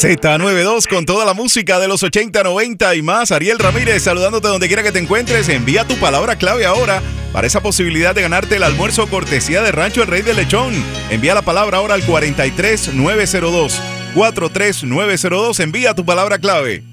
Z92 con toda la música de los 80, 90 y más. Ariel Ramírez saludándote donde quiera que te encuentres. Envía tu palabra clave ahora para esa posibilidad de ganarte el almuerzo cortesía de Rancho El Rey del Lechón. Envía la palabra ahora al 43902. 43902. Envía tu palabra clave.